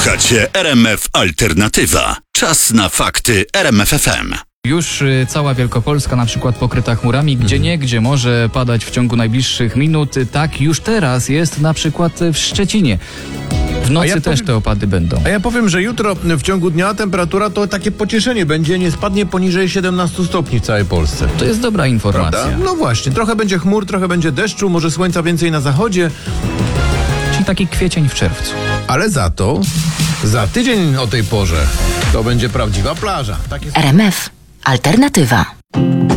Słuchacie RMF Alternatywa. Czas na fakty RMF FM. Już cała Wielkopolska na przykład pokryta chmurami, gdzie może padać w ciągu najbliższych minut. Tak już teraz jest na przykład w Szczecinie. W nocy też te opady będą. A ja powiem, że jutro w ciągu dnia temperatura to takie pocieszenie będzie, nie spadnie poniżej 17 stopni w całej Polsce. To jest dobra informacja. Prawda? No właśnie, trochę będzie chmur, trochę będzie deszczu, może słońca więcej na zachodzie. Czyli taki kwiecień w czerwcu. Ale za to za tydzień o tej porze to będzie prawdziwa plaża. RMF Alternatywa.